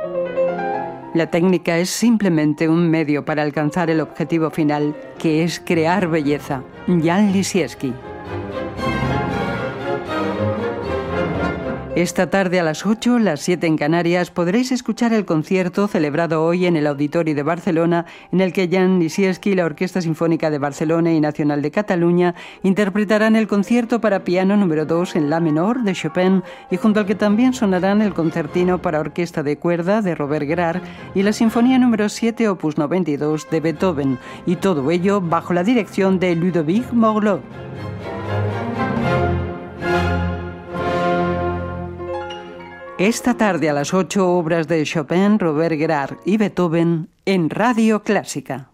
La técnica es simplemente un medio para alcanzar el objetivo final, que es crear belleza. Jan Lisiecki. Esta tarde a las 8, las 7 en Canarias, podréis escuchar el concierto celebrado hoy en el Auditori de Barcelona, en el que Jan Lisiecki, la Orquesta Sinfónica de Barcelona y Nacional de Cataluña interpretarán el concierto para piano número 2 en la menor de Chopin, y junto al que también sonarán el concertino para orquesta de cuerda de Robert Gerhard y la Sinfonía número 7 opus 92 de Beethoven, y todo ello bajo la dirección de Ludovic Morlot. Esta tarde a las 8, obras de Chopin, Robert Gerhard y Beethoven en Radio Clásica.